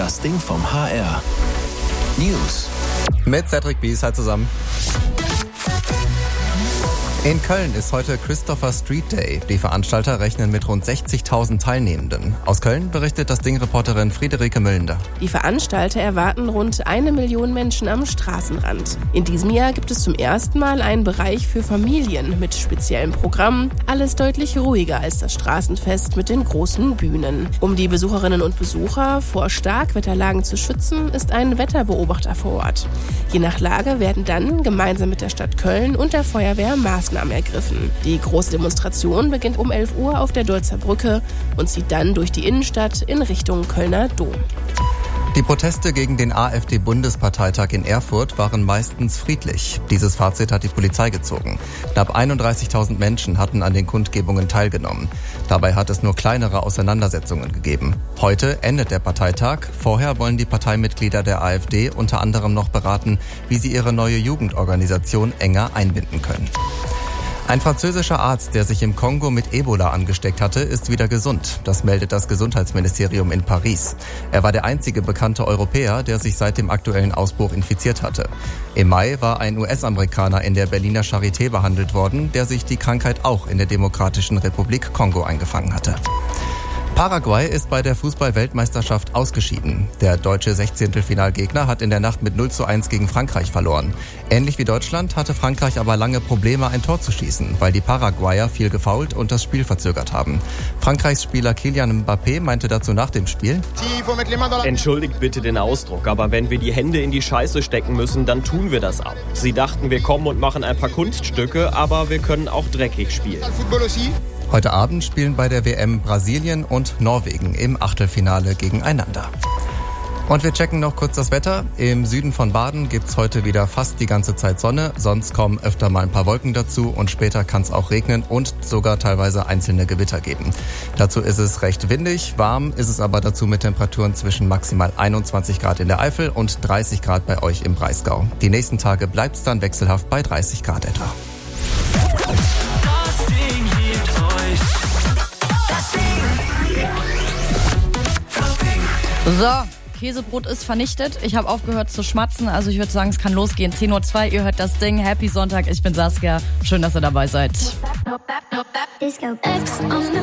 Das Ding vom HR. News. Mit Cedric Bies, halt zusammen. In Köln ist heute Christopher Street Day. Die Veranstalter rechnen mit rund 60.000 Teilnehmenden. Aus Köln berichtet das Ding-Reporterin Friederike Müllender. Die Veranstalter erwarten rund 1 Million Menschen am Straßenrand. In diesem Jahr gibt es zum ersten Mal einen Bereich für Familien mit speziellen Programmen. Alles deutlich ruhiger als das Straßenfest mit den großen Bühnen. Um die Besucherinnen und Besucher vor Starkwetterlagen zu schützen, ist ein Wetterbeobachter vor Ort. Je nach Lage werden dann gemeinsam mit der Stadt Köln und der Feuerwehr Maßnahmen ergriffen. Die große Demonstration beginnt um 11 Uhr auf der Deutzer Brücke und zieht dann durch die Innenstadt in Richtung Kölner Dom. Die Proteste gegen den AfD-Bundesparteitag in Erfurt waren meistens friedlich. Dieses Fazit hat die Polizei gezogen. Knapp 31.000 Menschen hatten an den Kundgebungen teilgenommen. Dabei hat es nur kleinere Auseinandersetzungen gegeben. Heute endet der Parteitag. Vorher wollen die Parteimitglieder der AfD unter anderem noch beraten, wie sie ihre neue Jugendorganisation enger einbinden können. Ein französischer Arzt, der sich im Kongo mit Ebola angesteckt hatte, ist wieder gesund. Das meldet das Gesundheitsministerium in Paris. Er war der einzige bekannte Europäer, der sich seit dem aktuellen Ausbruch infiziert hatte. Im Mai war ein US-Amerikaner in der Berliner Charité behandelt worden, der sich die Krankheit auch in der Demokratischen Republik Kongo eingefangen hatte. Paraguay ist bei der Fußball-Weltmeisterschaft ausgeschieden. Der deutsche 16-Finalgegner hat in der Nacht mit 0:1 gegen Frankreich verloren. Ähnlich wie Deutschland hatte Frankreich aber lange Probleme, ein Tor zu schießen, weil die Paraguayer viel gefoult und das Spiel verzögert haben. Frankreichs Spieler Kylian Mbappé meinte dazu nach dem Spiel: Entschuldigt bitte den Ausdruck, aber wenn wir die Hände in die Scheiße stecken müssen, dann tun wir das auch. Sie dachten, wir kommen und machen ein paar Kunststücke, aber wir können auch dreckig spielen. Heute Abend spielen bei der WM Brasilien und Norwegen im Achtelfinale gegeneinander. Und wir checken noch kurz das Wetter. Im Süden von Baden gibt's heute wieder fast die ganze Zeit Sonne. Sonst kommen öfter mal ein paar Wolken dazu und später kann es auch regnen und sogar teilweise einzelne Gewitter geben. Dazu ist es recht windig. Warm ist es aber dazu mit Temperaturen zwischen maximal 21 Grad in der Eifel und 30 Grad bei euch im Breisgau. Die nächsten Tage bleibt's dann wechselhaft bei 30 Grad etwa. So, Käsebrot ist vernichtet. Ich habe aufgehört zu schmatzen, also ich würde sagen, es kann losgehen. 10:02 Uhr, ihr hört das Ding. Happy Sonntag, ich bin Saskia. Schön, dass ihr dabei seid. Disco X on the